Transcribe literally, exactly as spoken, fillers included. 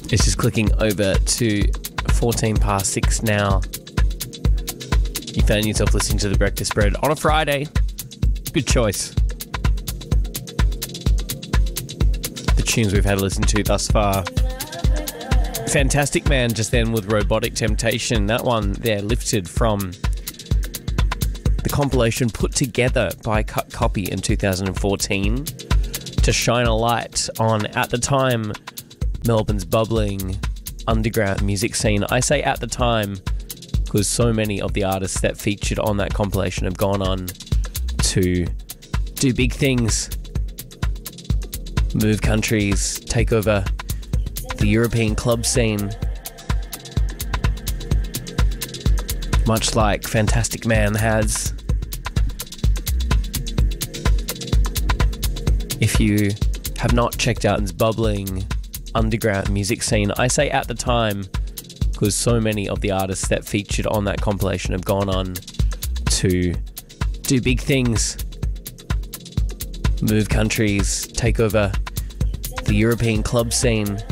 It's just clicking over to fourteen past six now. You found yourself listening to The Breakfast Spread on a Friday. Good choice. The tunes we've had to listen to thus far. Fantastic Man just then with Robotic Temptation. That one there lifted from the compilation put together by Cut Copy in two thousand fourteen to shine a light on, at the time, Melbourne's bubbling underground music scene. I say at the time because so many of the artists that featured on that compilation have gone on to do big things, move countries, take over the European club scene, much like Fantastic Man has. If you have not checked out his bubbling underground music scene, I say at the time because so many of the artists that featured on that compilation have gone on to do big things, move countries, take over the European club scene,